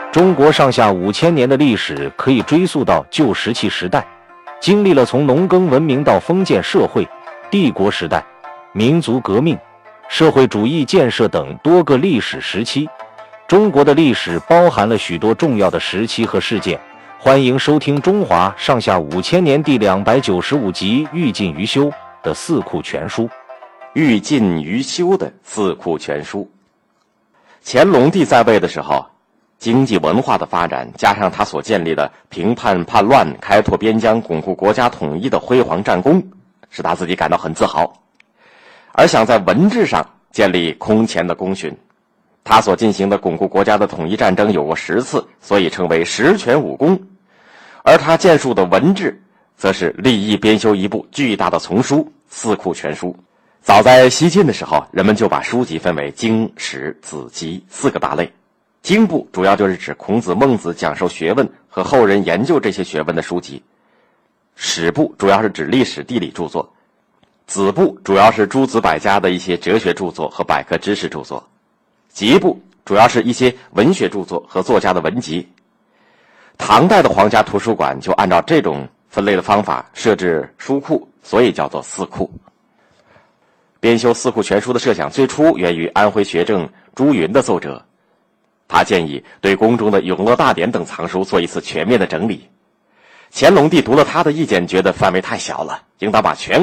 中国上下5000年的历史可以追溯到旧石器时代，经历了从农耕文明到封建社会、帝国时代、民族革命、社会主义建设等多个历史时期。中国的历史包含了许多重要的时期和事件。欢迎收听《中华上下5000年》第295集《欲尽于修》的四库全书。 欲尽于修的四库全书。乾隆帝在位的时候，经济文化的发展加上他所建立的平叛叛乱、开拓边疆、巩固国家统一的辉煌战功，使他自己感到很自豪。而想在文治上建立空前的功勋，他所进行的巩固国家的统一战争有过10次，所以称为十全武功。而他建树的文治则是立意编修一部巨大的丛书《四库全书》。早在西晋的时候，人们就把书籍分为经、史、子集4个大类。经部主要就是指孔子、孟子讲授学问和后人研究这些学问的书籍。史部主要是指历史地理著作。子部主要是诸子百家的一些哲学著作和百科知识著作。集部主要是一些文学著作和作家的文集。唐代的皇家图书馆就按照这种分类的方法设置书库，所以叫做四库。编修四库全书的设想最初源于安徽学政朱云的奏折，他建议对宫中的《永乐大典》等藏书做一次全面的整理。乾隆帝读了他的意见，觉得范围太小了，应当把全